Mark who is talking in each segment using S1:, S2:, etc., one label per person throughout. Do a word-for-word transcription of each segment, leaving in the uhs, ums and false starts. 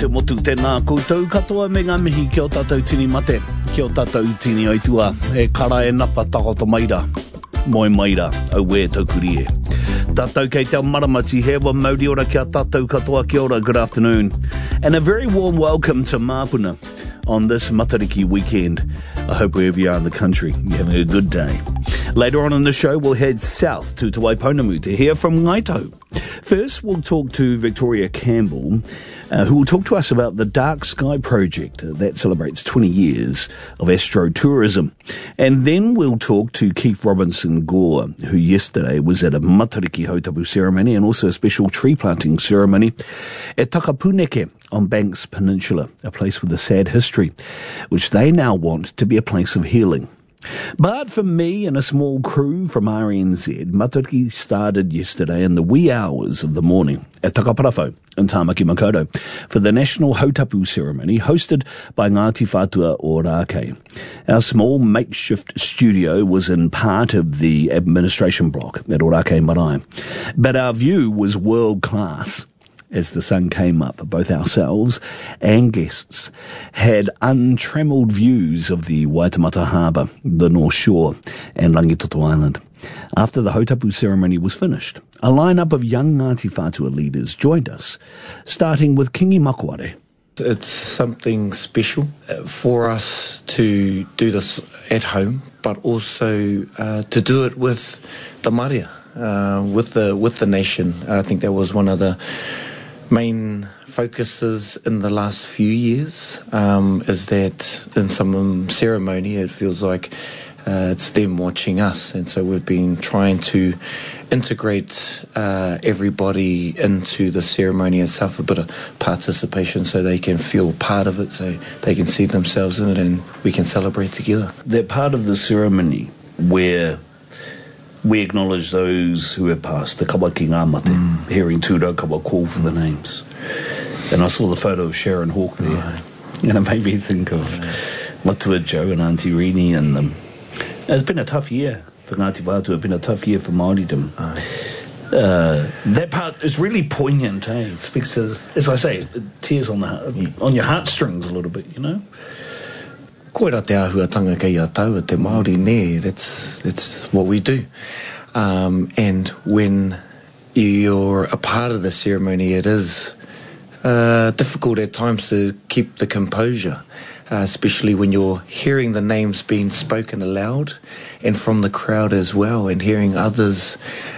S1: te motu tēnā koutou katoa me ngā mihi ki o tātou tini mate, ki o tātou tini aitua, e kara e napa takoto maira, moe maira, au e taukuri e. Tātou kei te maramati hewa mauri ora kia tātou katoa, kia ora, good afternoon. And a very warm welcome to Mapuna on this Matariki weekend. I hope wherever you are in the country, you're having a good day. Later on in the show, we'll head south to Te Waiponamu to hear from Ngaito. First, we'll talk to Victoria Campbell, uh, who will talk to us about the Dark Sky Project uh, that celebrates twenty years of astrotourism. And then we'll talk to Keith Robinson Gore, who yesterday was at a Matariki Hautapu ceremony and also a special tree planting ceremony at Takapuneke on Banks Peninsula, a place with a sad history, which they now want to be a place of healing. But for me and a small crew from R N Z, Matariki started yesterday in the wee hours of the morning at Takaparafo in Tāmaki Makaurau for the National Hautapu ceremony hosted by Ngāti Whātua Ōrākei. Our small makeshift studio was in part of the administration block at Ōrākei Marae, but our view was world class. As the sun came up, both ourselves and guests had untramelled views of the Waitemata Harbour, the North Shore, and Rangitoto Island. After the Hautapu ceremony was finished, a lineup of young Ngāti Whātua leaders joined us, starting with Kingi Makuare.
S2: It's something special for us to do this at home, but also uh, to do it with the Māria, uh, with the with the nation. I think that was one of the main focuses in the last few years, um, is that in some ceremony it feels like uh, it's them watching us, and so we've been trying to integrate uh, everybody into the ceremony itself, a bit of participation so they can feel part of it, so they can see themselves in it and we can celebrate together.
S1: They're part of the ceremony where we acknowledge those who have passed, the kawa ki ngā mate, mm. hearing tūrau kawa call for the names. And I saw the photo of Sharon Hawke there, right. and it made me think of right. Matua Joe and Auntie Rini. And um, it's been a tough year for Ngāti Whātua, it's been a tough year for Māoridom. Right. Uh, that part is really poignant, eh? It speaks to, as I say, tears on, the, yeah. on your heartstrings a little bit, you know?
S2: Koera te āhuatanga kei a tau, te Māori ne, that's, that's what we do. Um, and when you're a part of the ceremony, it is uh, difficult at times to keep the composure, uh, especially when you're hearing the names being spoken aloud and from the crowd as well, and hearing others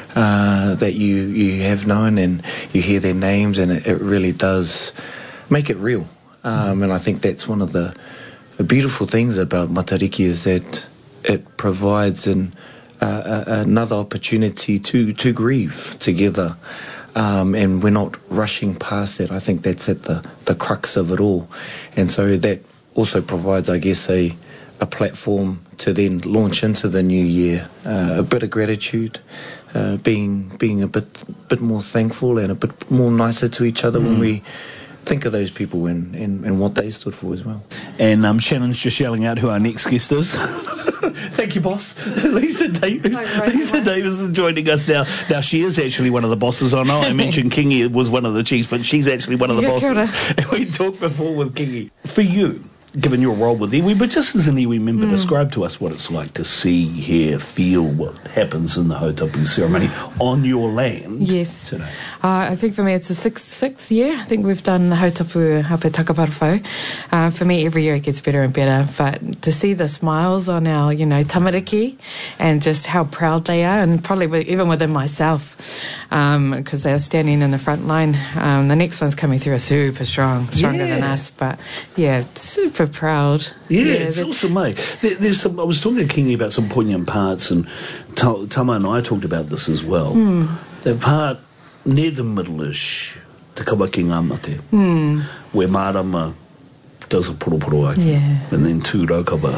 S2: uh, that you, you have known, and you hear their names, and it, it really does make it real. Um, and I think that's one of the The beautiful things about Matariki is that it provides an, uh, another opportunity to, to grieve together, um, and we're not rushing past that. I think that's at the, the crux of it all, and so that also provides, I guess, a, a platform to then launch into the new year, uh, a bit of gratitude, uh, being being a bit bit more thankful and a bit more nicer to each other mm. when we think of those people and, and, and what they stood for as well.
S1: And um, Shannon's just yelling out who our next guest is. Thank you, boss. Lisa Davis. Right, Lisa right. Davis is joining us now. Now, she is actually one of the bosses. I know I mentioned Kingi was one of the chiefs, but she's actually one of the yeah, bosses. And we talked before with Kingi. For you, given your role with iwi, but just as an iwi member, mm. describe to us what it's like to see, hear, feel what happens in the Hautapu ceremony on your land
S3: yes.
S1: today.
S3: Uh, I think for me it's the sixth, sixth year. I think we've done the Hautapu up at Takaparafo. Uh, for me, every year it gets better and better, but to see the smiles on our, you know, tamariki and just how proud they are, and probably even within myself, because um, they are standing in the front line. Um, the next ones coming through are super strong, stronger yeah. than us, but yeah, super proud.
S1: Yeah, yeah it's awesome, mate. There, there's some, I was talking to Kingi about some poignant parts, and Tama and I talked about this as well.
S3: Mm.
S1: The part near the middle-ish, Te Kawa ki ngā mate,
S3: mm.
S1: where Marama does a poroporo aki,
S3: yeah.
S1: and then Tū Raukawa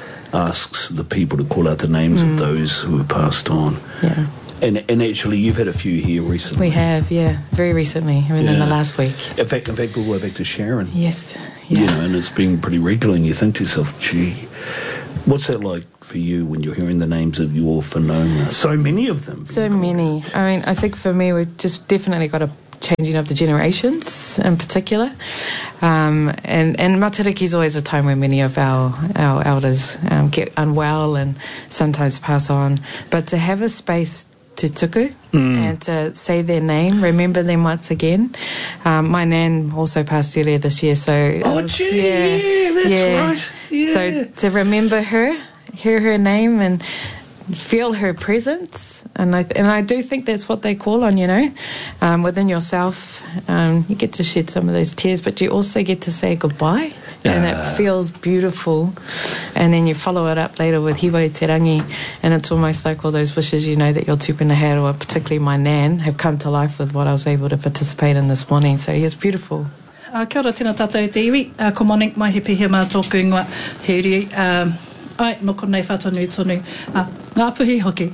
S1: asks the people to call out the names mm. of those who have passed on.
S3: Yeah.
S1: And, and actually, you've had a few here recently.
S3: We have, yeah, very recently, I mean, yeah. in the last week.
S1: In fact, in fact, we'll go back to Sharon.
S3: Yes, yeah.
S1: You know, and it's been pretty regular, and you think to yourself, gee, what's that like for you when you're hearing the names of your whananga? So many of them.
S3: So many. I mean, I think for me, we've just definitely got a changing of the generations in particular. Um, and, and Matariki is always a time when many of our, our elders um, get unwell and sometimes pass on. But to have a space to tuku mm. and to say their name, remember them once again. Um, my nan also passed earlier this year, so
S1: oh,
S3: was,
S1: gee,
S3: yeah,
S1: yeah, that's
S3: yeah.
S1: right. Yeah.
S3: So to remember her, hear her name, and feel her presence, and I and I do think that's what they call on, you know, um, within yourself. Um, you get to shed some of those tears, but you also get to say goodbye. And it feels beautiful. And then you follow it up later with Hiwa Te Rangi, and it's almost like all those wishes, you know, that your tupuna had, or particularly my nan, have come to life with what I was able to participate in this morning. So it's beautiful.
S4: Uh, kia ora tēnā tātou te iwi. Uh, ko morning, mai he pihi mā tōku ingoa he uri. Um, ai, no konei whatonu tonu. Uh, ngā puhi hoki.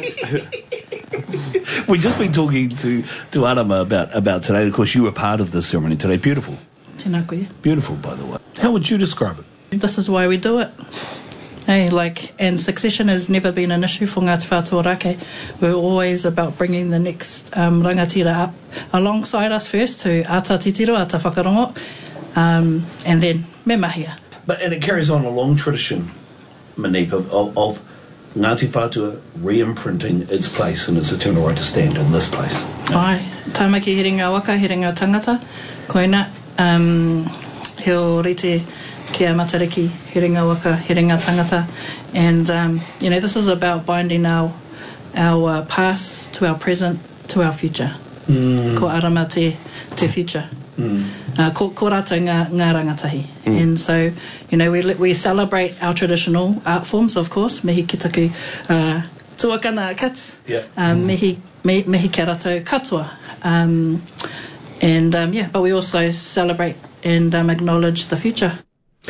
S1: We've just been talking to, to Arama about, about today. Of course, you were part of the ceremony today. Beautiful.
S4: Tēnā koe.
S1: Beautiful, by the way. How would you describe it?
S4: This is why we do it. Hey, like, and succession has never been an issue for Ngāti Whātua Ōrākei. We're always about bringing the next um, rangatira up alongside us first to ata titiro, ata whakarongo, um, and then me mahia.
S1: But, and it carries on a long tradition, Monique, of, of, of Ngāti Whātua re-imprinting its place and its eternal right to stand in this place.
S4: Ai, tāmaki he ringa waka, he ringa tangata, koina, um, heo rite kia Matariki, he ringa waka, he ringa tangata, and, um, you know, this is about binding our, our uh, past to our present to our future. Mm. Ko arama te, te future. Mm. Uh, ko, ko rātou ngā, ngā rangatahi. Mm. And so, you know, we we celebrate our traditional art forms, of course, mihi ki taku uh, tuakana kats,
S1: yeah.
S4: um,
S1: mm.
S4: mihi, mihi, mihi kia rātou katoa. Um, and, um, yeah, but we also celebrate and um, acknowledge the future.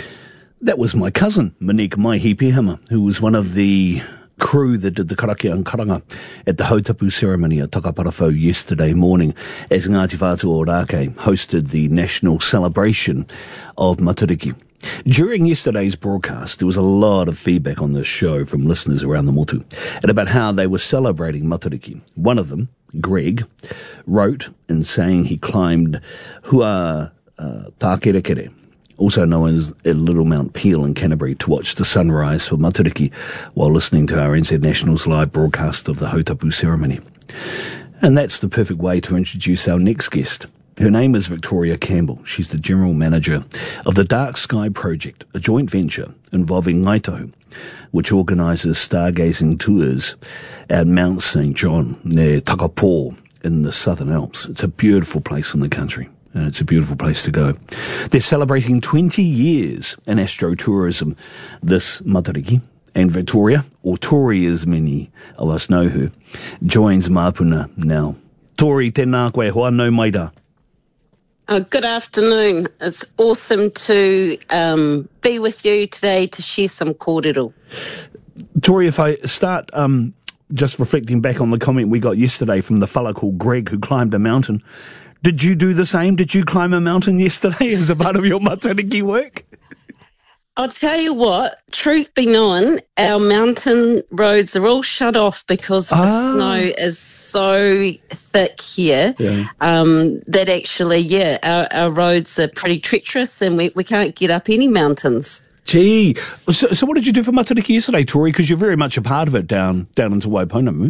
S1: That was my cousin, Monique Maihi Pihama, who was one of the crew that did the karakia and karanga at the Hautapu ceremony at Takaparafo yesterday morning as Ngāti Whātua Ōrākei hosted the national celebration of Matariki. During yesterday's broadcast, there was a lot of feedback on this show from listeners around the motu and about how they were celebrating Matariki. One of them, Greg, wrote in saying he climbed Hua uh, Tākerekere, also known as Little Mount Peel in Canterbury, to watch the sunrise for Matariki while listening to our N Z Nationals live broadcast of the Hautapu ceremony. And that's the perfect way to introduce our next guest. Her name is Victoria Campbell. She's the General Manager of the Dark Sky Project, a joint venture involving Ngaitohu, which organises stargazing tours at Mount Saint John near Takapō in the Southern Alps. It's a beautiful place in the country, and it's a beautiful place to go. They're celebrating twenty years in astrotourism this Matariki, and Victoria, or Tori as many of us know her, joins Mapuna now. Tori, tēnā koe, hoa nau maira.
S5: Oh, good afternoon. It's awesome to um, be with you today to share some kōrero.
S1: Tori, if I start um, just reflecting back on the comment we got yesterday from the fella called Greg who climbed a mountain, did you do the same? Did you climb a mountain yesterday as a part of your Matariki work?
S5: I'll tell you what, truth be known, our mountain roads are all shut off because
S1: ah.
S5: the snow is so thick here
S1: yeah.
S5: um, that actually, yeah, our, our roads are pretty treacherous and we, we can't get up any mountains.
S1: Gee. So, so what did you do for Matariki yesterday, Tori? Because you're very much a part of it down down into Waiponamu.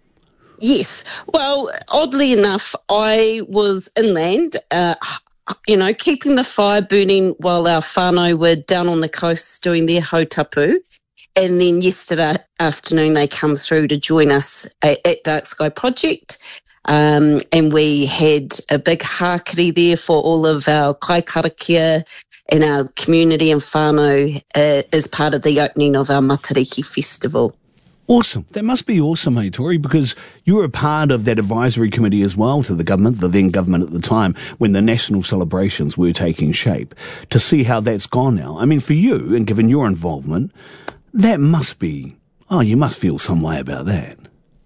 S5: Yes. Well, oddly enough, I was inland, uh, you know, keeping the fire burning while our whānau were down on the coast doing their hautapu. And then yesterday afternoon they come through to join us at, at Dark Sky Project. Um, and we had a big hākari there for all of our kaikarakia and our community and whānau uh, as part of the opening of our Matariki Festival.
S1: Awesome. That must be awesome, hey, Tori, because you were a part of that advisory committee as well to the government, the then government at the time, when the national celebrations were taking shape, to see how that's gone now. I mean, for you, and given your involvement, that must be, oh, you must feel some way about that.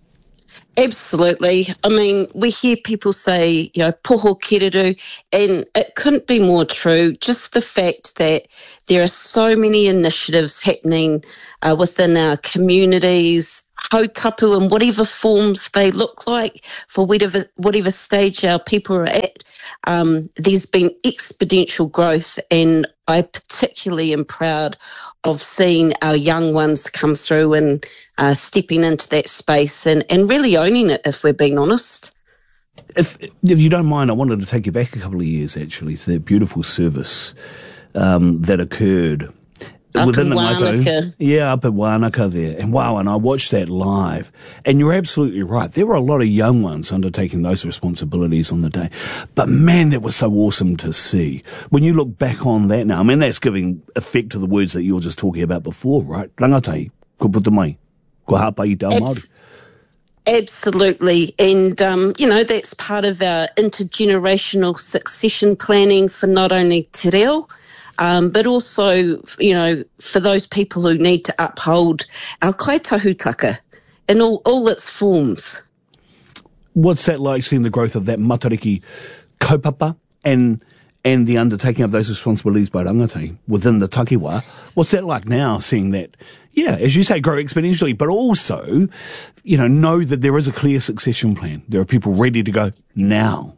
S5: Absolutely. I mean, we hear people say, you know, poho kereru, and it couldn't be more true. Just the fact that there are so many initiatives happening uh, within our communities, hautapu in whatever forms they look like, for whatever whatever stage our people are at. Um, there's been exponential growth, and I particularly am proud of seeing our young ones come through and uh, stepping into that space and, and really owning it, if we're being honest.
S1: If, if you don't mind, I wanted to take you back a couple of years, actually, to that beautiful service um, that occurred
S5: up
S1: within the
S5: Wanaka.
S1: Ngaito. Yeah, up at Wanaka there. And wow, and I watched that live. And you're absolutely right. There were a lot of young ones undertaking those responsibilities on the day. But man, that was so awesome to see. When you look back on that now, I mean, that's giving effect to the words that you were just talking about before, right? Rangatai, ko puta mai, ko hapa I te ao Māori.
S5: Absolutely. And, um, you know, that's part of our intergenerational succession planning for not only te reo, um, but also, you know, for those people who need to uphold our kaitahutaka in all, all its forms.
S1: What's that like, seeing the growth of that matariki kaupapa and and the undertaking of those responsibilities by rangatai within the takiwa? What's that like now, seeing that, yeah, as you say, grow exponentially, but also, you know, know that there is a clear succession plan. There are people ready to go now.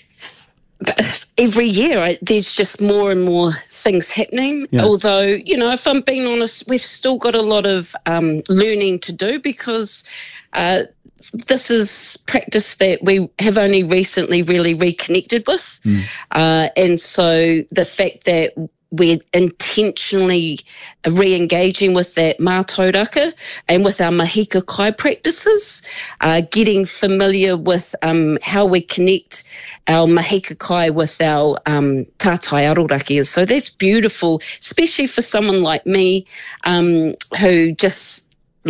S5: Every year, I, there's just more and more things happening. Yeah. Although, you know, if I'm being honest, we've still got a lot of um, learning to do, because uh, this is practice that we have only recently really reconnected with. Mm. Uh, and so the fact that we're intentionally re-engaging with that mātauraka and with our mahika kai practices, uh, getting familiar with um, how we connect our mahika kai with our um, tātai aroraki. And so that's beautiful, especially for someone like me um, who just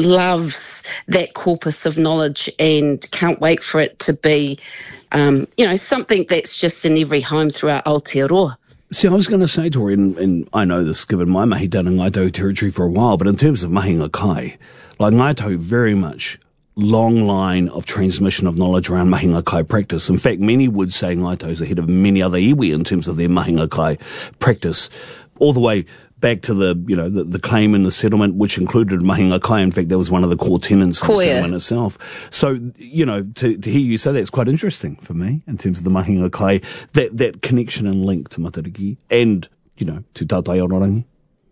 S5: loves that corpus of knowledge and can't wait for it to be, um, you know, something that's just in every home throughout Aotearoa.
S1: See, I was going to say, Tori, and, and I know this given my mahi done in Ngaito territory for a while, but in terms of mahinga kai, like Ngaito very much long line of transmission of knowledge around mahinga kai practice. In fact, many would say Ngaito is ahead of many other iwi in terms of their mahinga kai practice, all the way back to the, you know, the, the claim and the settlement, which included mahinga kai. In fact, that was one of the core tenets of the settlement itself. So, you know, to, to hear you say that's quite interesting for me in terms of the mahinga kai, that, that connection and link to matariki and, you know, to tātai ororangi.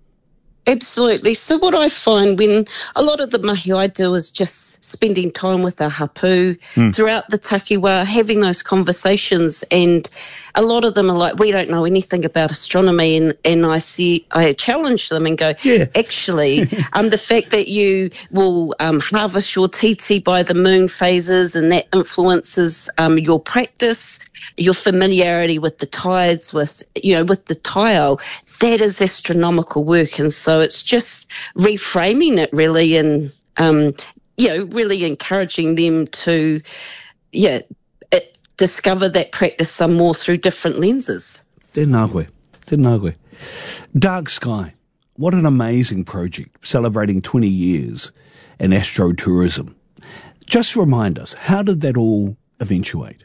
S5: Absolutely. So what I find when a lot of the mahi I do is just spending time with our hapu mm. throughout the takiwa, having those conversations, and a lot of them are like, we don't know anything about astronomy, and, and I see, I challenge them and go, yeah. actually, um, the fact that you will um, harvest your titi by the moon phases, and that influences um, your practice, your familiarity with the tides, with, you know, with the taiao, that is astronomical work. And so it's just reframing it really, and, um, you know, really encouraging them to, yeah, it, discover that practice some more through different lenses.
S1: Tēnā koe, tēnā koe. Dark Sky, what an amazing project, celebrating twenty years in astrotourism. Just remind us, how did that all eventuate?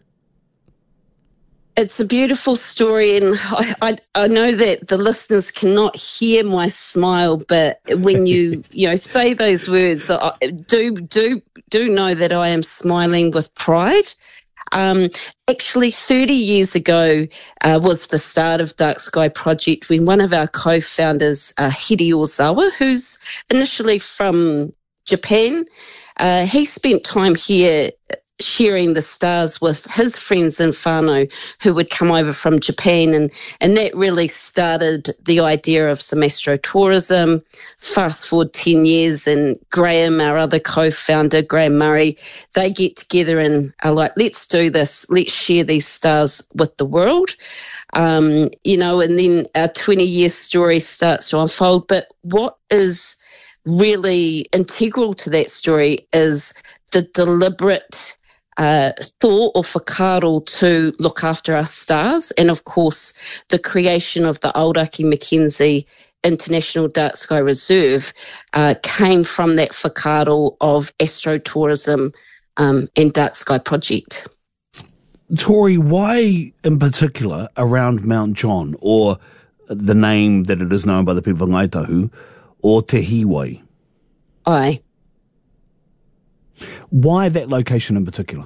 S5: It's a beautiful story, and I, I, I know that the listeners cannot hear my smile, but when you you know say those words, I do do do know that I am smiling with pride. Um, actually, thirty years ago uh, was the start of Dark Sky Project, when one of our co-founders, uh, Hiri Ozawa, who's initially from Japan, uh, he spent time here sharing the stars with his friends in whānau who would come over from Japan, and, and that really started the idea of some astrotourism. Fast forward ten years, and Graham, our other co-founder, Graham Murray, they get together and are like, let's do this, let's share these stars with the world. Um, you know, and then our twenty-year story starts to unfold. But what is really integral to that story is the deliberate Uh, thought or whakaaro to look after our stars, and of course the creation of the Aoraki Mackenzie International Dark Sky Reserve uh, came from that whakaaro of astrotourism um, and Dark Sky Project.
S1: Tori, why in particular around Mount John, or the name that it is known by the people of Ngaitahu, or Te Hiwai?
S5: Aye.
S1: Why that location in particular?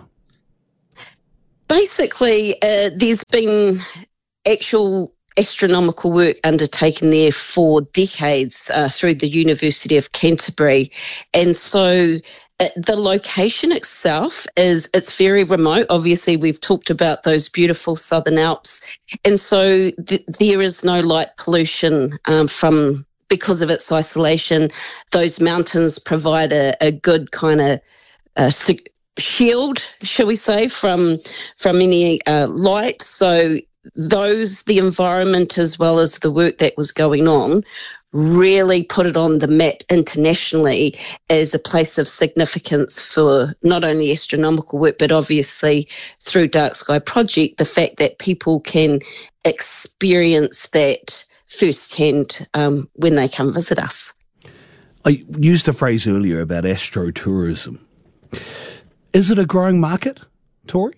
S5: Basically, uh, there's been actual astronomical work undertaken there for decades uh, through the University of Canterbury. And so uh, the location itself is, it's very remote. Obviously, we've talked about those beautiful Southern Alps. And so th- there is no light pollution um, from, because of its isolation. Those mountains provide a, a good kind of uh, sig- shield, shall we say, from, from any uh, light. So those, the environment as well as the work that was going on, really put it on the map internationally as a place of significance for not only astronomical work, but obviously through Dark Sky Project, the fact that people can experience that firsthand um, when they come visit us.
S1: I used a phrase earlier about astrotourism. Is it a growing market, Tori?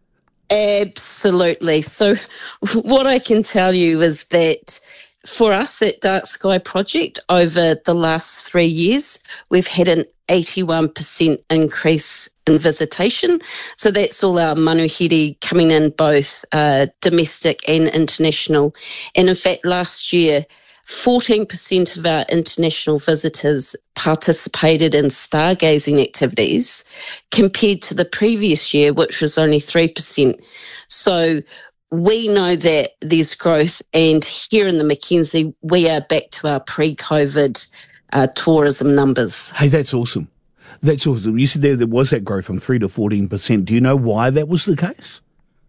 S5: Absolutely. So what I can tell you is that for us at Dark Sky Project, over the last three years, we've had an eighty-one percent increase in visitation. So that's all our manuhiri coming in, both uh, domestic and international. And in fact, last year, fourteen percent of our international visitors participated in stargazing activities compared to the previous year, which was only three percent. So we know that there's growth, and here in the Mackenzie, we are back to our pre-COVID uh, tourism numbers.
S1: Hey, that's awesome. That's awesome. You said there, there was that growth from three to fourteen percent. Do you know why that was the case?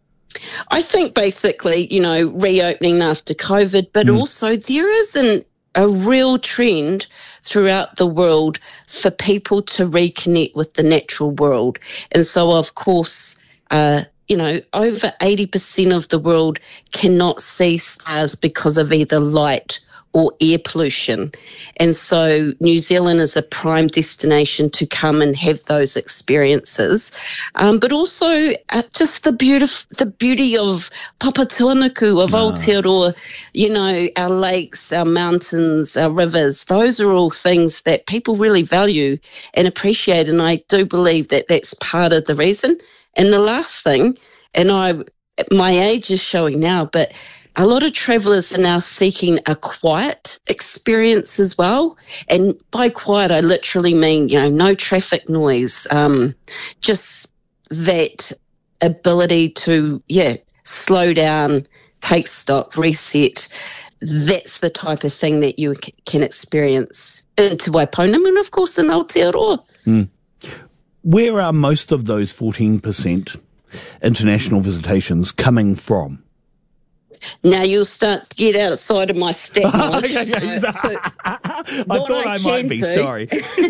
S5: I think basically, you know, reopening after COVID, but mm. also there is an, a real trend throughout the world for people to reconnect with the natural world. And so, of course, uh, you know, over eighty percent of the world cannot see stars because of either light or air pollution. And so New Zealand is a prime destination to come and have those experiences. Um, but also uh, just the beauty, the beauty of Papatūānuku, of oh. Aotearoa, you know, our lakes, our mountains, our rivers. Those are all things that people really value and appreciate. And I do believe that that's part of the reason. And the last thing, and I, my age is showing now, but a lot of travellers are now seeking a quiet experience as well. And by quiet, I literally mean, you know, no traffic noise, um, just that ability to, yeah, slow down, take stock, reset. That's the type of thing that you c- can experience in Te Waipounam and, of course, in Aotearoa.
S1: Mm. Where are most of those fourteen percent international visitations coming from?
S5: Now you'll start to get outside of my stat knowledge.
S1: yeah, yeah,
S5: so, so
S1: I thought I, I might be, do, sorry.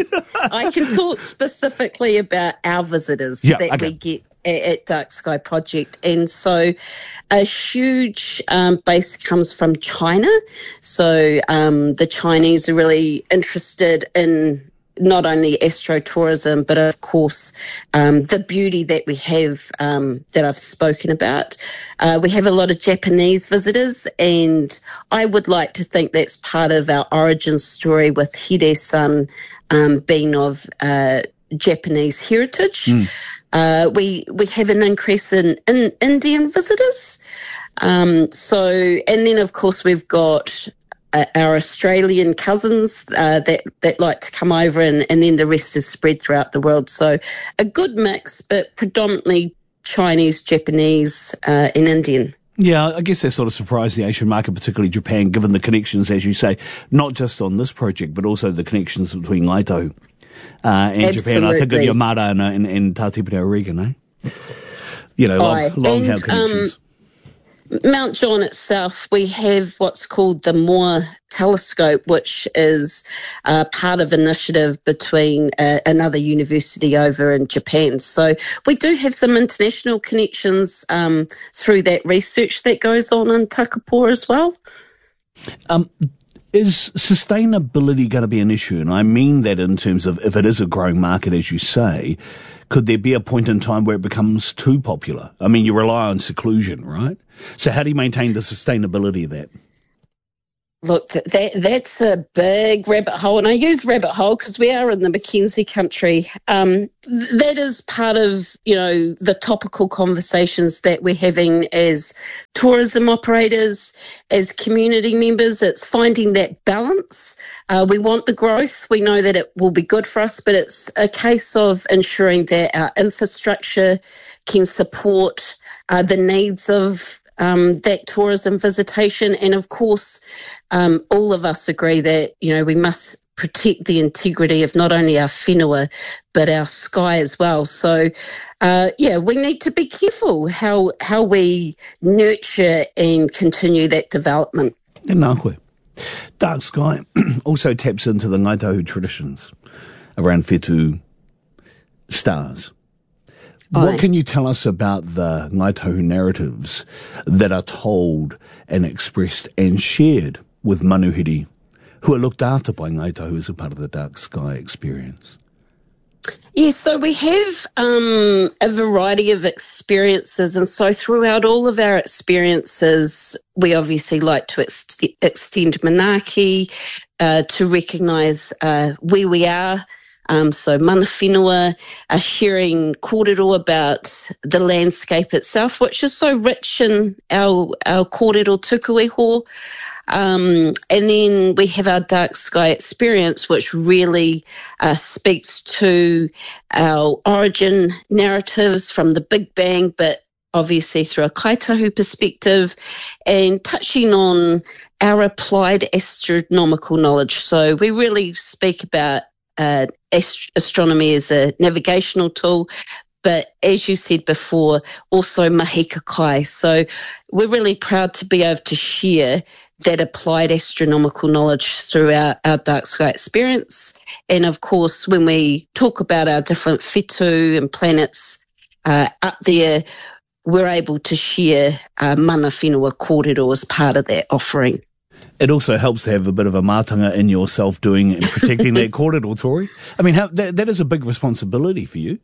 S5: I can talk specifically about our visitors
S1: yeah,
S5: that
S1: okay.
S5: we get at, at Dark Sky Project. And so a huge um, base comes from China. So um, the Chinese are really interested in not only astrotourism, but of course um, the beauty that we have um, that I've spoken about. Uh, we have a lot of Japanese visitors, and I would like to think that's part of our origin story with Hide-san um, being of uh, Japanese heritage. Mm. Uh, we we have an increase in, in Indian visitors. Um, so, and then of course we've got Uh, our Australian cousins uh, that, that like to come over, and, and then the rest is spread throughout the world. So a good mix, but predominantly Chinese, Japanese uh, and Indian.
S1: Yeah, I guess that sort of surprised the Asian market, particularly Japan, given the connections, as you say, not just on this project, but also the connections between Laito uh, and
S5: Absolutely.
S1: Japan. I think of Yamada and, and, and Tātipiti O'Regan, eh? You know, long, long held connections. Um,
S5: Mount John itself, we have what's called the Moore Telescope, which is uh, part of an initiative between uh, another university over in Japan. So we do have some international connections um, through that research that goes on in Takapō as well.
S1: Um, is sustainability going to be an issue? And I mean that in terms of if it is a growing market, as you say, could there be a point in time where it becomes too popular? I mean, you rely on seclusion, right? So how do you maintain the sustainability of that?
S5: Look, that that's a big rabbit hole, and I use rabbit hole because we are in the Mackenzie country. Um, that is part of, you know, the topical conversations that we're having as tourism operators, as community members. It's finding that balance. Uh, we want the growth. We know that it will be good for us, but it's a case of ensuring that our infrastructure can support uh, the needs of Um, that tourism visitation. And of course, um, all of us agree that, you know, we must protect the integrity of not only our whenua, but our sky as well. So, uh, yeah, we need to be careful how how we nurture and continue that development.
S1: E nā koe. Dark Sky also taps into the Ngāi Tahu traditions around whetū stars. What
S5: Aye.
S1: can you tell us about the Ngāi Tahu narratives that are told and expressed and shared with manuhiri who are looked after by Ngāi Tahu as a part of the Dark Sky experience?
S5: Yes, so we have um, a variety of experiences, and so throughout all of our experiences, we obviously like to ex- extend manaaki uh, to recognise uh, where we are. Um, so mana whenua, uh, sharing kōrero about the landscape itself, which is so rich in our, our kōrero tuku iho. Um, and then we have our Dark Sky experience, which really uh, speaks to our origin narratives from the Big Bang, but obviously through a kaitahu perspective, and touching on our applied astronomical knowledge. So we really speak about uh, ast- astronomy as a navigational tool, but as you said before, also mahi ka kai. So we're really proud to be able to share that applied astronomical knowledge through our, our Dark Sky experience. And of course, when we talk about our different whetū and planets uh, up there, we're able to share uh, mana whenua kōrero as part of that offering.
S1: It also helps to have a bit of a mātanga in yourself doing and protecting that kōrero, Tori. I mean, how, that, that is a big responsibility for you.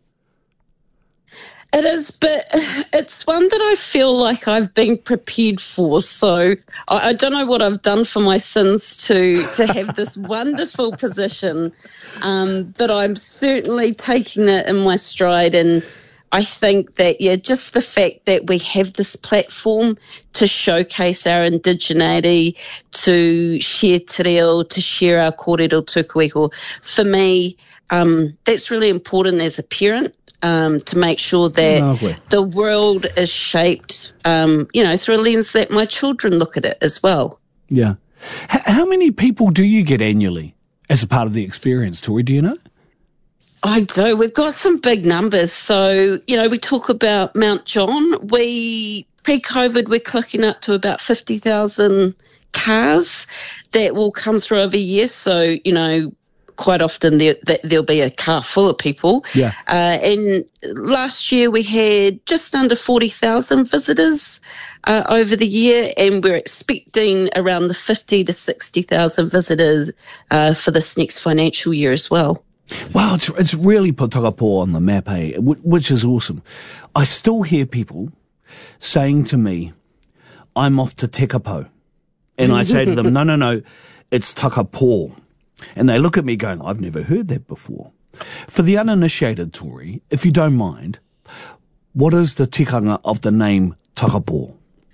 S5: It is, but it's one that I feel like I've been prepared for. So I, I don't know what I've done for my sins to, to have this wonderful position, um, but I'm certainly taking it in my stride. And I think that, yeah, just the fact that we have this platform to showcase our indigeneity, to share te reo, to share our kōrero tuku iho, for me, um, that's really important as a parent. Um, to make sure that
S1: Lovely.
S5: The world is shaped, um, you know, through a lens that my children look at it as well.
S1: Yeah. H- how many people do you get annually as a part of the experience, Tori? Do you know?
S5: I do. We've got some big numbers. So, you know, we talk about Mount John. We, pre-COVID, we're clicking up to about fifty thousand cars that will come through every year. So, you know, quite often there, there'll be a car full of people.
S1: Yeah.
S5: Uh, and last year we had just under forty thousand visitors uh, over the year, and we're expecting around the fifty to sixty thousand visitors uh, for this next financial year as well.
S1: Wow, it's, it's really put Takapo on the map, eh? Wh- which is awesome. I still hear people saying to me, I'm off to Tekapo. And I say to them, no, no, no, it's Takapo. And they look at me going, I've never heard that before. For the uninitiated, Tori, if you don't mind, what is the tikanga of the name Takapo?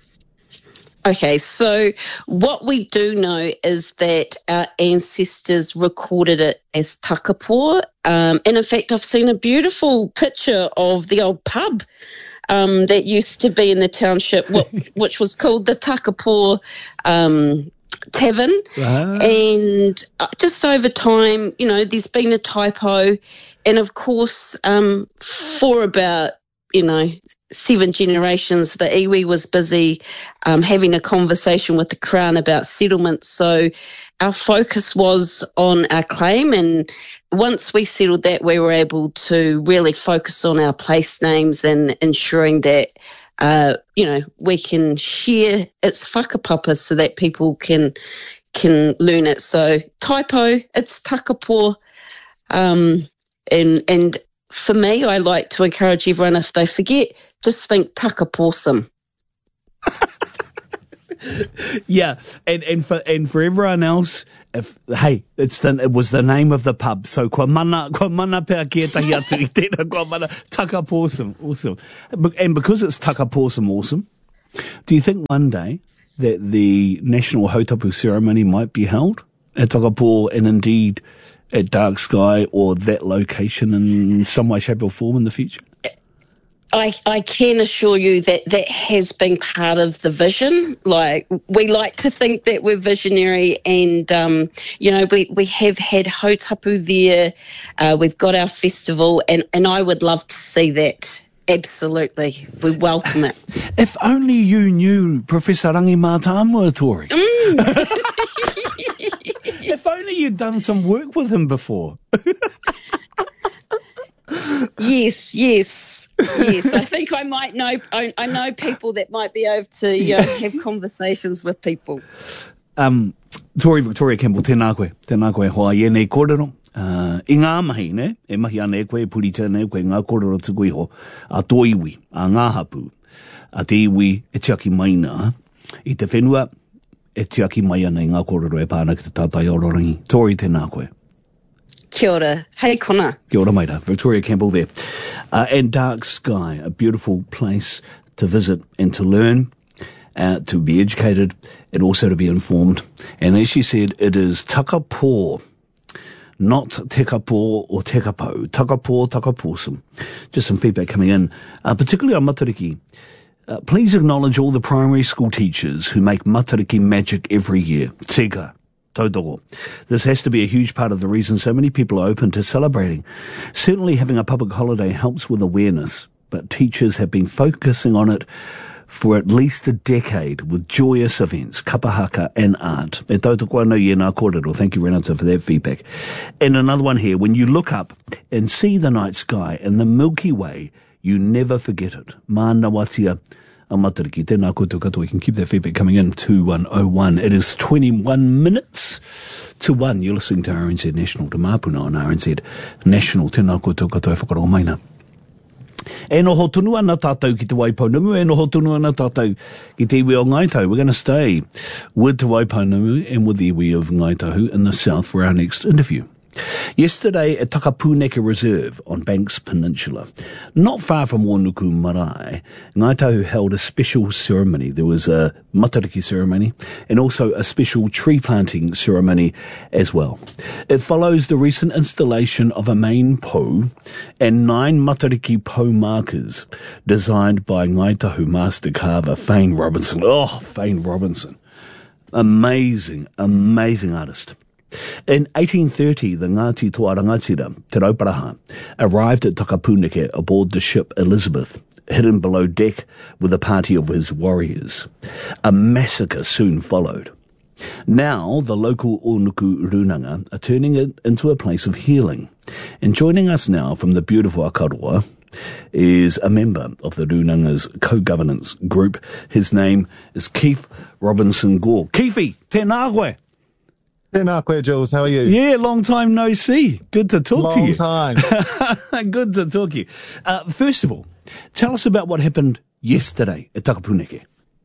S5: Okay, so what we do know is that our ancestors recorded it as Takapo. Um, and in fact, I've seen a beautiful picture of the old pub um, that used to be in the township, what, which was called the Takapo um Tavern.
S1: Ah.
S5: And just over time, you know, there's been a typo, and of course, um, for about, you know, seven generations, the iwi was busy um, having a conversation with the Crown about settlement. So our focus was on our claim, and once we settled that, we were able to really focus on our place names and ensuring that Uh, you know, we can share its whakapapa so that people can can learn it. So typo, it's Takapo. Um, and, and for me, I like to encourage everyone, if they forget, just think Takapawsome.
S1: Yeah, and, and for and for everyone else, if hey, it's the it was the name of the pub. So kua mana kua mana pea kia tahi atu I tēnā kua mana Takapawsome, awesome. And because it's Takapawsome, awesome, do you think one day that the national hautapu ceremony might be held at Takapō and indeed at Dark Sky or that location in some way, shape or form in the future?
S5: I, I can assure you that that has been part of the vision. Like, we like to think that we're visionary and, um, you know, we, we have had hautapu there. Uh, we've got our festival and, and I would love to see that. Absolutely. We welcome it.
S1: If only you knew Professor Rangi Mātāmua, Tori.
S5: Mm.
S1: If only you'd done some work with him before.
S5: Yes, yes, yes. I think I might know. I, I know people that might be able to you know, have conversations with people.
S1: Um, Tori Victoria Campbell, tēnā koe, tēnā koe hoa i nei kōrero. Uh, I ngā mahi, ne? E mahi ana e koe, e purita ne koe, ngā kōrero tuku iho, a tō iwi, a ngā hapu, a te iwi e tiaki mai nā, i te whenua, e tiaki mai ana i ngā kōrero e pāna ki te tātai ororangi. Tori, tēnā koe.
S5: Kia ora. Hei kona.
S1: Kia ora maira. Victoria Campbell there. Uh, and Dark Sky, a beautiful place to visit and to learn, uh, to be educated and also to be informed. And as she said, it is Takapō, not Tekapō or Tekapau. Takapō, Takapawsome. Just some feedback coming in, uh, particularly on Matariki. Uh, please acknowledge all the primary school teachers who make Matariki magic every year. Tika. Tautoko. This has to be a huge part of the reason so many people are open to celebrating. Certainly having a public holiday helps with awareness, but teachers have been focusing on it for at least a decade with joyous events, kapahaka and art. E tautoko anō i ngā kōrero. Thank you, Renata, for that feedback. And another one here. When you look up and see the night sky and the Milky Way, you never forget it. Mana watia. Matariki, tēnā koutou katoa. We can keep that feedback coming in, two one oh one. It is twenty-one minutes to one. You're listening to R N Z National, to Mapuna on R N Z National. Tēnā koutou katoa e whakarongo maina. E noho tunu ana tātou ki te Waipounamu, e noho tunu ana tātou ki te iwi o Ngaitahu. We're going to stay with te Waipounamu and with the iwi of Ngaitahu in the south for our next interview. Yesterday at Takapūneke Reserve on Banks Peninsula, not far from Wōnuku Marae, Ngaitahu held a special ceremony. There was a Matariki ceremony and also a special tree planting ceremony as well. It follows the recent installation of a main pou and nine Matariki pou markers designed by Ngaitahu master carver Fane Robinson. Oh, Fane Robinson. Amazing, amazing artist. In eighteen thirty, the Ngāti Toa Rangatira, Te Rauparaha, arrived at Takapūneke aboard the ship Elizabeth, hidden below deck with a party of his warriors. A massacre soon followed. Now, the local Onuku Runanga are turning it into a place of healing. And joining us now from the beautiful Akaroa is a member of the Runanga's co-governance group. His name is Keith Robinson Gore. Keefe, tēnā koe.
S6: Tēnā koe, Jules. How are you?
S1: Yeah, long time no see. Good to talk
S6: long
S1: to you.
S6: Long time.
S1: Good to talk to you. Uh, first of all, tell us about what happened yesterday at Takapūneke.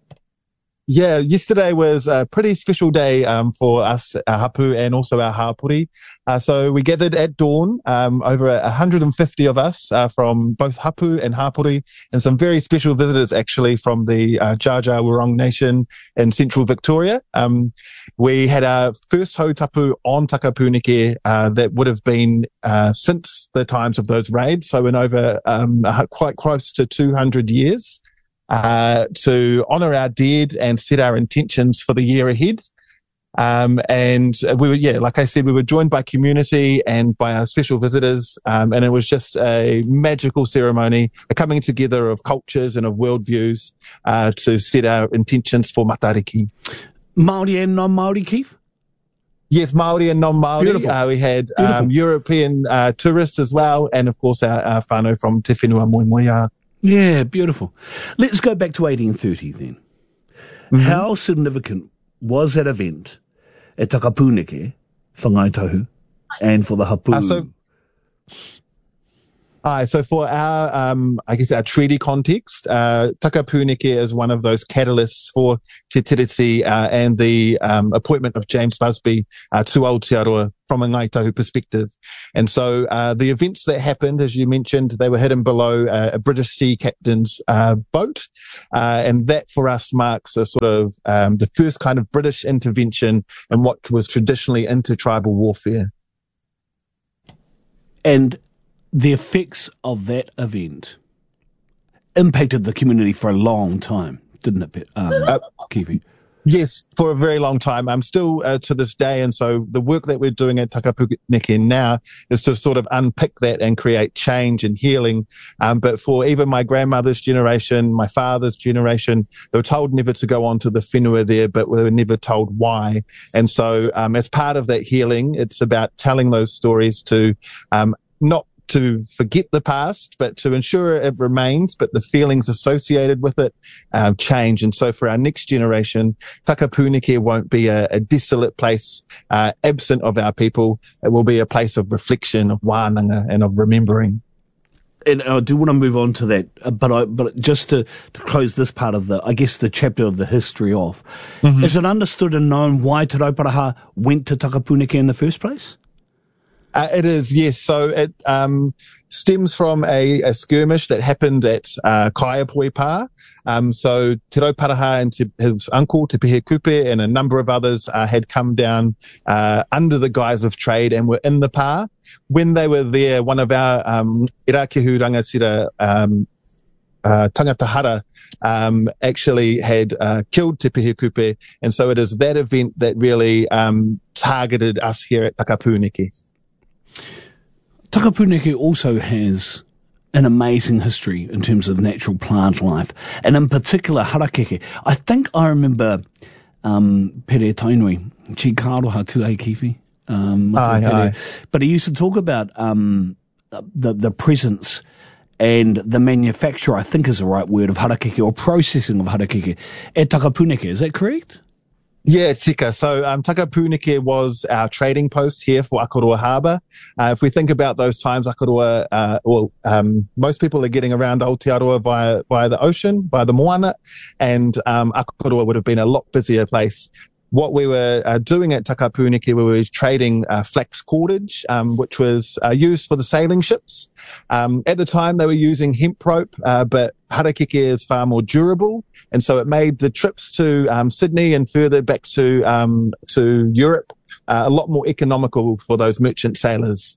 S6: Yeah, yesterday was a pretty special day um, for us, our hapu, and also our hapuri. Uh, so we gathered at dawn, um, over one hundred fifty of us uh, from both hapu and hapuri, and some very special visitors actually from the uh, Dja Dja Wurrung Nation in central Victoria. Um, we had our first hautapu on Takapūneke uh, that would have been uh, since the times of those raids, so in over um, quite close to two hundred years. Uh, to honour our dead and set our intentions for the year ahead. Um, and we were, yeah, like I said, we were joined by community and by our special visitors. Um, and it was just a magical ceremony, a coming together of cultures and of worldviews, uh, to set our intentions for Matariki.
S1: Māori and non-Māori, Keith?
S6: Yes, Māori and non-Māori. Uh, we had um, European uh, tourists as well, and of course our, our whānau from Te Whenua Moemoeā.
S1: Yeah, beautiful. Let's go back to eighteen thirty then. Mm-hmm. How significant was that event at Takapūneke for Ngaitahu and for the hapu?
S6: Uh, so, Aye, so for our, um, I guess, our treaty context, uh, Takapūneke is one of those catalysts for Te Tiriti uh, and the um, appointment of James Busby uh, to Aotearoa from a Ngāi Tahu perspective. And so uh, the events that happened, as you mentioned, they were hidden below uh, a British sea captain's uh, boat. Uh, and that for us marks a sort of um, the first kind of British intervention in what was traditionally intertribal warfare.
S1: And the effects of that event impacted the community for a long time, didn't it, um, uh, Kiwi?
S6: Yes, for a very long time. I'm still uh, to this day. And so the work that we're doing at Takapūneke now is to sort of unpick that and create change and healing. Um, but for even my grandmother's generation, my father's generation, they were told never to go on to the whenua there, but we were never told why. And so um, as part of that healing, it's about telling those stories to um, not to forget the past, but to ensure it remains, but the feelings associated with it uh, change. And so for our next generation, Takapūneke won't be a, a desolate place uh, absent of our people. It will be a place of reflection, of wānanga, and of remembering.
S1: And I do want to move on to that, but I, but just to, to close this part of the, I guess, the chapter of the history off, mm-hmm. Is it understood and known why Te Rauparaha went to Takapūneke in the first place?
S6: Uh, it is, yes. So it um, stems from a, a skirmish that happened at uh, Kaiapoi Pa. Um, so Te Rauparaha and te, his uncle, Te Pihe Kupe, and a number of others uh, had come down uh, under the guise of trade and were in the pa. When they were there, one of our um, Irakehu Rangatira um, Uh, tangata hara um, actually had uh, killed Te Pihe Kupe, and so it is that event that really um, targeted us here at Takapūneke.
S1: Takapūneke also has an amazing history in terms of natural plant life, and in particular harakeke. I think I remember um, Pere Tainui, Chi Kāroha Tu Ei Kiwi, um,
S6: aye, aye.
S1: But he used to talk about um, the the presence and the manufacture, I think is the right word, of harakeke, or processing of harakeke at Takapūneke. Is that correct?
S6: Yeah, tika. So um, Takapūneke was our trading post here for Akaroa Harbour. Uh, if we think about those times, Akaroa, uh, well, um, most people are getting around Aotearoa via via the ocean, via the moana, and um, Akaroa would have been a lot busier place. What we were uh, doing at Takapūneke, we were trading uh, flax cordage, um, which was uh, used for the sailing ships. Um, at the time, they were using hemp rope, uh, but harakeke is far more durable, and so it made the trips to um, Sydney and further back to um, to Europe uh, a lot more economical for those merchant sailors.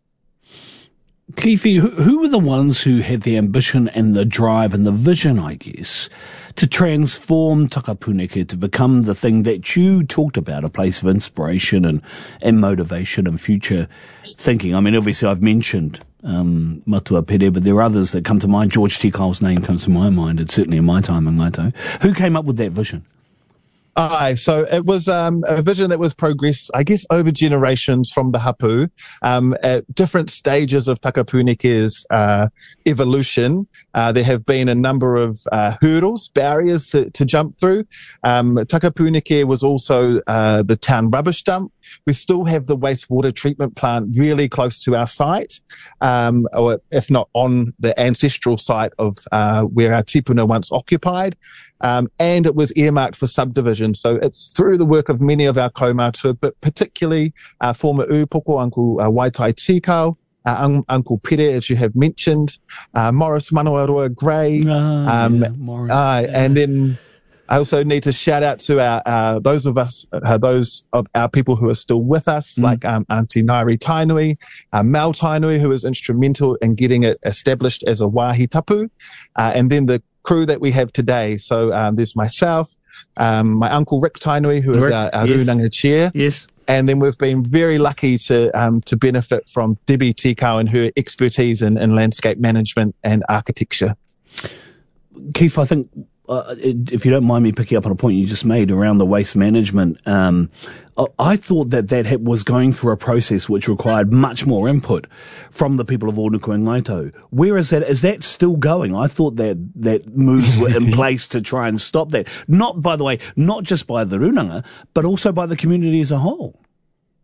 S1: Kiwi, who, who were the ones who had the ambition and the drive and the vision, I guess, to transform Takapūneke to become the thing that you talked about, a place of inspiration and, and motivation and future thinking? I mean, obviously I've mentioned um, Matua Pere, but there are others that come to mind. George Tikau's name comes to my mind. It's certainly in my time in Ngāi Tahu. Who came up with that vision?
S6: Aye, so it was um, a vision that was progressed, I guess, over generations from the hapu, um, at different stages of Takapūneke's uh, evolution. Uh, there have been a number of uh, hurdles, barriers to, to jump through. Um, Takapūneke was also uh, the town rubbish dump. We still have the wastewater treatment plant really close to our site, um, or if not on the ancestral site of uh, where our tipuna once occupied. Um, and it was earmarked for subdivision. So it's through the work of many of our kaumātua, but particularly our former upoko, Uncle uh, Waitai Tikau, uh, un- Uncle Pere, as you have mentioned, uh, Morris Manawaroa Gray.
S1: Uh,
S6: um,
S1: yeah, Morris,
S6: uh,
S1: yeah.
S6: And then I also need to shout out to our, uh, those of us, uh, those of our people who are still with us, mm. like um, Auntie Nairi Tainui, uh, Mel Tainui, who was instrumental in getting it established as a wāhi tapu, uh, and then the crew that we have today. So um, there's myself, um, my uncle Rick Tainui, who is
S1: Rick,
S6: our, our
S1: yes.
S6: Runanga chair.
S1: Yes.
S6: And then we've been very lucky to um, to benefit from Debbie Tikau and her expertise in, in landscape management and architecture.
S1: Keith, I think, uh, if you don't mind me picking up on a point you just made around the waste management, um, I thought that that was going through a process which required much more input from the people of Ōnuku and Ngāi Tahu. Where is that? Is that still going? I thought that, that moves were in place to try and stop that. Not, by the way, not just by the Runanga, but also by the community as a whole.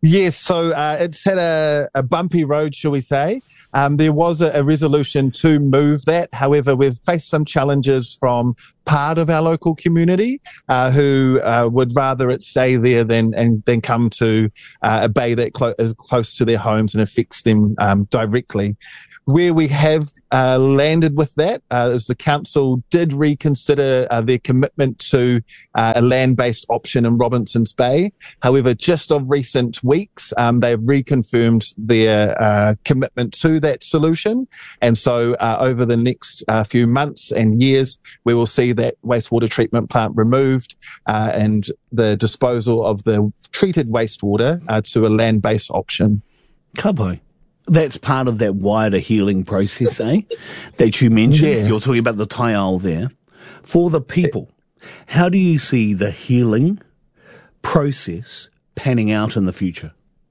S6: Yes, so uh, it's had a, a bumpy road, shall we say. Um, there was a, a resolution to move that. However, we've faced some challenges from part of our local community uh, who uh, would rather it stay there than and then come to uh, a bay that clo- is close to their homes and affects them um, directly. Where we have uh, landed with that uh, is the council did reconsider uh, their commitment to uh, a land-based option in Robinson's Bay. However, just of recent weeks, um, they've reconfirmed their uh, commitment to that solution. And so uh, over the next uh, few months and years, we will see that wastewater treatment plant removed uh, and the disposal of the treated wastewater uh, to a land-based option.
S1: Kapai. That's part of that wider healing process, eh? That you mentioned.
S6: Yeah.
S1: You're talking about the taiao there. For the people, how do you see the healing process panning out in the future?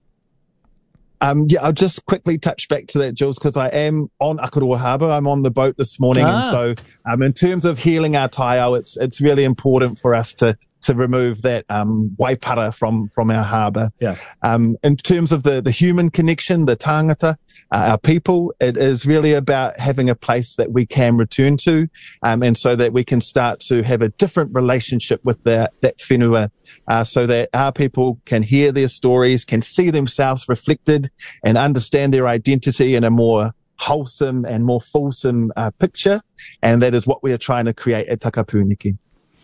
S6: Um, yeah, I'll just quickly touch back to that, Jules, because I am on Akaroa Harbour. I'm on the boat this morning.
S1: Ah.
S6: And so um, in terms of healing our taiao, it's it's really important for us to to remove that um, waipara from, from our harbour.
S1: Yeah.
S6: Um, in terms of the, the human connection, the tangata, uh, our people, it is really about having a place that we can return to um, and so that we can start to have a different relationship with that, that whenua uh, so that our people can hear their stories, can see themselves reflected and understand their identity in a more wholesome and more fulsome uh, picture. And that is what we are trying to create at Takapūniki.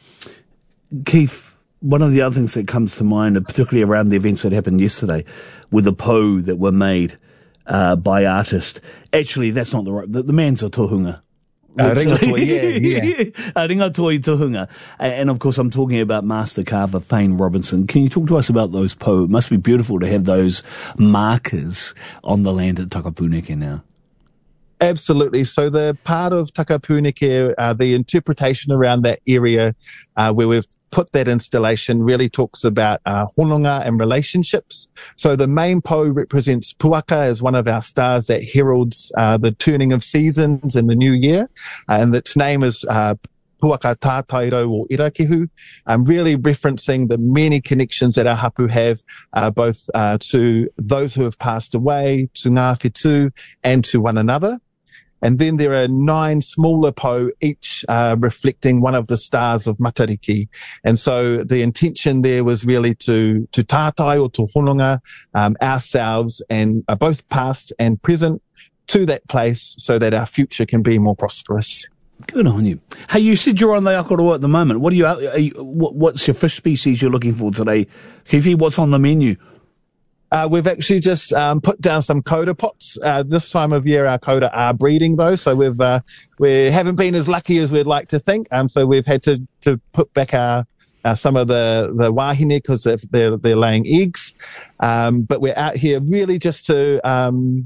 S1: Keith, one of the other things that comes to mind, particularly around the events that happened yesterday, with the po that were made uh, by artists. Actually, that's not the right. The, the man's a tohunga.
S6: Uh, ringatoi, yeah, yeah.
S1: uh, ringatoi tohunga. And of course, I'm talking about Master Carver Fane Robinson. Can you talk to us about those po? It must be beautiful to have those markers on the land at Takapūniki now.
S6: Absolutely. So the part of Takapūniki, uh, the interpretation around that area uh, where we've put that installation really talks about uh, hononga and relationships. So the main po represents Puaka as one of our stars that heralds uh, the turning of seasons in the new year. Uh, and its name is uh, Puaka Tātairo or Irakehu, um, really referencing the many connections that our hapu have, uh, both uh, to those who have passed away, to ngā whetū, and to one another. And then there are nine smaller po, each uh, reflecting one of the stars of Matariki. And so the intention there was really to to tātai or to hononga um, ourselves and uh, both past and present to that place so that our future can be more prosperous.
S1: Good on you. Hey, you said you're on the Akaroa at the moment. What are you, are you what, what's your fish species you're looking for today? Kiwi, what's on the menu?
S6: Uh, we've actually just um, put down some coda pots. Uh, this time of year, our coda are breeding, though, so we've uh, we haven't been as lucky as we'd like to think. Um, so we've had to to put back our uh, some of the the wahine because they're they're laying eggs. Um, but we're out here really just to um,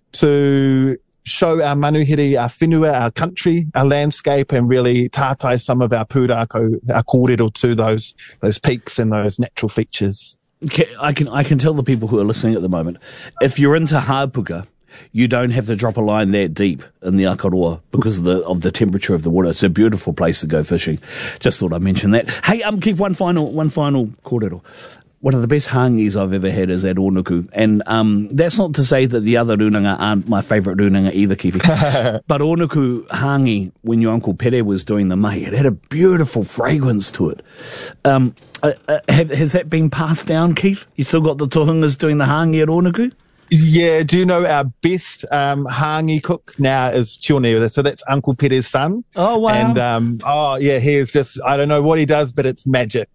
S6: to show our manuhiri, our whenua, our country, our landscape, and really tātai some of our pūrākau, our kōrero to those those peaks and those natural features.
S1: I can I can tell the people who are listening at the moment, if you're into hāpuka, you don't have to drop a line that deep in the Akaroa because of the of the temperature of the water. It's a beautiful place to go fishing. Just thought I'd mention that. Hey, um, keep one final one final kōrero. One of the best hāngis I've ever had is at Onuku. And um, that's not to say that the other runanga aren't my favourite runanga either, Kiwi. But Onuku hāngi, when your Uncle Pere was doing the mahi, it had a beautiful fragrance to it. Um, uh, uh, have, has that been passed down, Keith? You still got the tohungas doing the hāngi at Onuku?
S6: Yeah, do you know our best um, hāngi cook now is Tione, so that's Uncle Pere's son.
S1: Oh, wow.
S6: And, um, oh, yeah, he is just, I don't know what he does, but it's magic.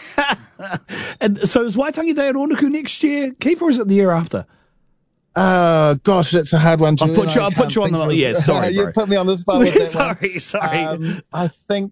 S1: And so is Waitangi Day at Onuku next year, Keith, or is it the year after?
S6: Oh, gosh, that's a hard one, Julian.
S1: I'll put you, I'll put you on the,
S6: of,
S1: yeah, sorry,
S6: You
S1: bro.
S6: put me on the spot with that
S1: sorry,
S6: one.
S1: sorry.
S6: Um, I think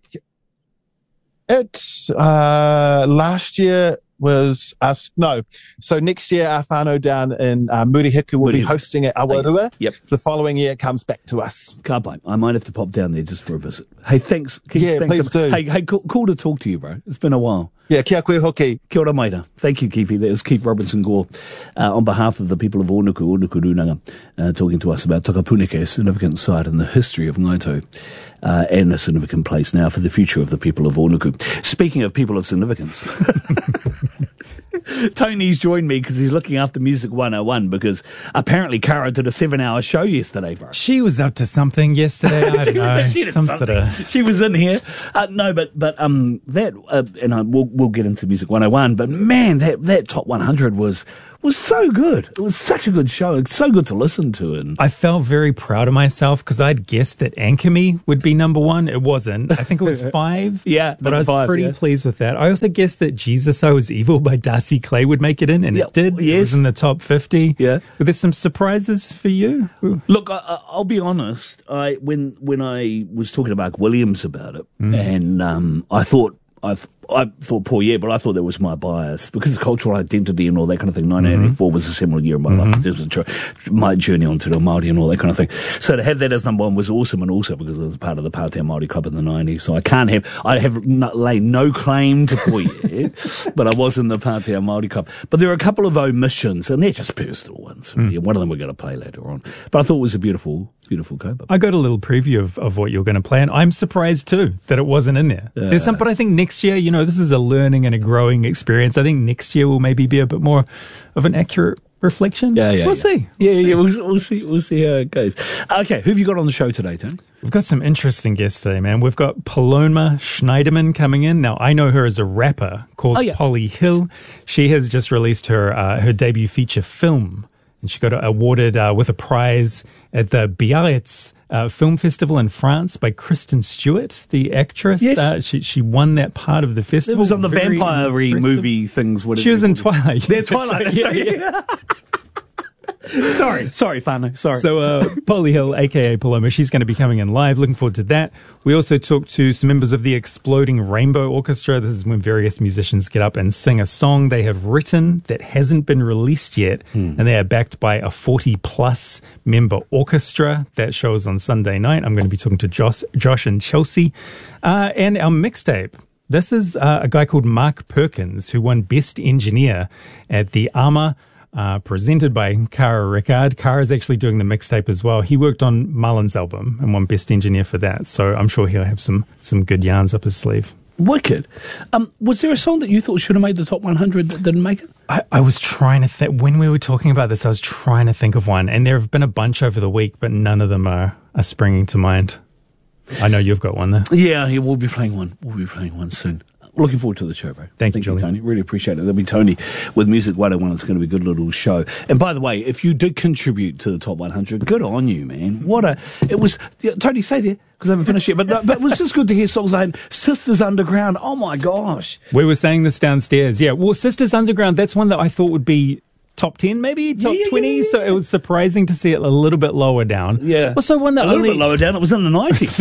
S6: it's, uh, last year was us, no. So next year, our whānau down in uh, Murihiku will
S1: Murihiku.
S6: be hosting at Awarua.
S1: Yep.
S6: The following year, it comes back to us.
S1: Ka pai. I might have to pop down there just for a visit. Hey, thanks. Keith,
S6: Yeah,
S1: thanks
S6: please
S1: so
S6: do.
S1: Hey, hey, cool, cool to talk to you, bro. It's been a while.
S6: Yeah, kia koe hoki.
S1: Kia ora maira. Thank you, Keefe. That was Keith Robinson Gore uh, on behalf of the people of Onuku, Onuku Runanga, uh, talking to us about Takapuneke, a significant site in the history of Ngaito, uh, and a significant place now for the future of the people of Onuku. Speaking of people of significance, Tony's joined me because he's looking after Music one oh one, because apparently Cara did a seven-hour show yesterday, bro.
S7: She was up to something yesterday. I don't know.
S1: she, did
S7: some
S1: something.
S7: sort of...
S1: she was in here. Uh, no, but but um that uh, and I, we'll we'll get into Music one oh one. But man, that that top one hundred was was so good. It was such a good show. It's so good to listen to. And
S7: I felt very proud of myself because I'd guessed that Anchor Me would be number one. It wasn't. I think it was five.
S1: Yeah,
S7: but I was
S1: five,
S7: pretty
S1: yeah.
S7: pleased with that. I also guessed that Jesus I Was Evil by Darcy Clay would make it in, and
S1: Yeah,
S7: it did.
S1: yes.
S7: It was in the top fifty.
S1: Yeah.
S7: Were there some surprises for you?
S1: Look, I, I- I'll be honest. I when when I was talking to Mark Williams about it,
S7: Mm.
S1: and um, I thought I th- I thought poor yeah, but I thought that was my bias because of cultural identity and all that kind of thing. nineteen eighty-four was a similar year in my
S7: Mm-hmm.
S1: life. This was a tr- my journey onto the Māori and all that kind of thing. So to have that as number one was awesome, and also because I was part of the Pātea Māori Club in the nineties. So I can't have I have not, laid no claim to poor yeah, but I was in the Pātea Māori Club. But there are a couple of omissions, and they're just personal ones.
S7: Mm.
S1: Yeah, one of them we're going to play later on. But I thought it was a beautiful, beautiful cover.
S7: I got a little preview of, of what you're going to play, and I'm surprised too that it wasn't in there.
S1: Yeah.
S7: There's some, but I think next year, you know, this is a learning and a growing experience. I think next year will maybe be a bit more of an accurate reflection.
S1: Yeah, yeah,
S7: We'll
S1: yeah.
S7: see.
S1: Yeah,
S7: We'll see.
S1: yeah, we'll, we'll see. We'll see how it goes. Okay, who have you got on the show today, Tim?
S7: We've got some interesting guests today, man. We've got Paloma Schneiderman coming in. Now, I know her as a rapper called
S1: Oh, yeah.
S7: Polly Hill. She has just released her uh, her debut feature film, and she got awarded uh, with a prize at the Biarritz uh, Film Festival in France by Kristen Stewart, the actress.
S1: Yes.
S7: Uh, she she won that part of the festival.
S1: It was on the
S7: Very
S1: vampire-y
S7: impressive.
S1: movie things. What
S7: She was in Twilight.
S1: They're
S7: That's
S1: Twilight.
S7: right. Yeah, yeah.
S1: sorry, sorry, Fano. Sorry.
S7: So, uh, Polly Hill, aka Paloma, she's going to be coming in live. Looking forward to that. We also talked to some members of the Exploding Rainbow Orchestra. This is when various musicians get up and sing a song they have written that hasn't been released yet.
S1: Hmm.
S7: And they are backed by a forty plus member orchestra. That shows on Sunday night. I'm going to be talking to Josh, Josh and Chelsea. Uh, and our mixtape. This is uh, a guy called Mark Perkins who won Best Engineer at the ARMA. Uh, presented by Cara Ricard. Cara's actually doing the mixtape as well. He worked on Marlon's album and won Best Engineer for that. So I'm sure he'll have some some good yarns up his sleeve.
S1: Wicked. Um, was there a song that you thought should have made the top one hundred that didn't make it?
S7: I, I was trying to think, when we were talking about this, I was trying to think of one. And there have been a bunch over the week, but none of them are, are springing to mind. I know you've got one there.
S1: Yeah, yeah, we'll be playing one. We'll be playing one soon. Looking forward to the show, bro.
S7: Thank you,
S1: Thank you,
S7: Julian.
S1: Tony. Really appreciate it. There'll be Tony with Music one oh one. It's going to be a good little show. And by the way, if you did contribute to the top one hundred, good on you, man. What a... It was... Yeah, Tony, stay there, because I haven't finished yet. But, no, but it was just good to hear songs like Sisters Underground. Oh, my gosh.
S7: We were saying this downstairs. Yeah, well, Sisters Underground, that's one that I thought would be top ten, maybe? Top
S1: Yeah, yeah,
S7: twenty?
S1: yeah, yeah,
S7: So it was surprising to see it a little bit lower down.
S1: Yeah.
S7: Also one that
S1: A little
S7: only...
S1: bit lower down. It was in the nineties.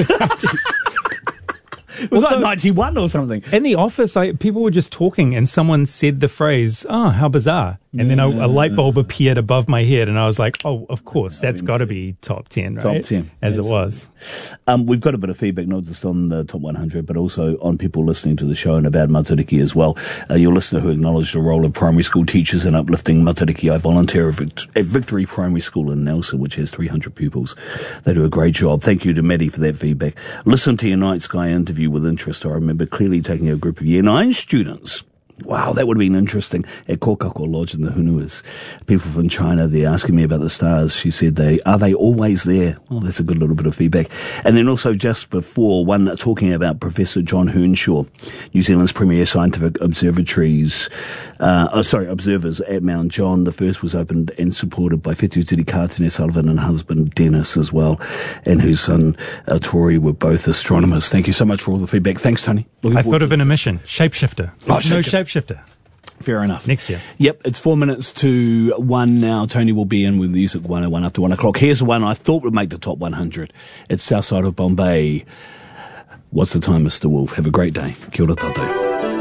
S1: It was
S7: Also-
S1: like ninety-one or something.
S7: In the office, I, people were just talking and someone said the phrase, oh, how bizarre. And then a, a light bulb appeared above my head and I was like, oh, of course, that's got to be top ten, right?
S1: Top ten.
S7: As
S1: Absolutely.
S7: it was.
S1: Um, we've got a bit of feedback, not just on the top one hundred, but also on people listening to the show and about Matariki as well. Uh, your listener who acknowledged the role of primary school teachers in uplifting Matariki. I volunteer at, Vict- at Victory Primary School in Nelson, which has three hundred pupils. They do a great job. Thank you to Maddie for that feedback. Listen to your Night Sky interview with interest. I remember clearly taking a group of year nine students. Wow, that would have been interesting at Kokako Lodge in the Hunuas. People from China, they're asking me about the stars. She said, "They are they always there?" Well, that's a good little bit of feedback. And then also just before, one talking about Professor John Hernshaw, New Zealand's premier scientific observatories, uh, oh, sorry, observers at Mount John. The first was opened and supported by Whetū Tiri Kātene Sullivan and husband Dennis as well, and whose son uh, Tori were both astronomers. Thank you so much for all the feedback. Thanks, Tony. Looking
S7: I
S1: forward
S7: thought of
S1: to
S7: an
S1: it.
S7: emission. Shapeshifter.
S1: Oh,
S7: no
S1: shapeshifter.
S7: shapeshifter.
S1: Fair enough.
S7: Next year.
S1: Yep, it's four minutes to one now. Tony will be in with Music one oh one after one o'clock. Here's the one I thought would make the top one hundred. It's South Side of Bombay. What's the time, Mister Wolf? Have a great day. Kia ora tātou.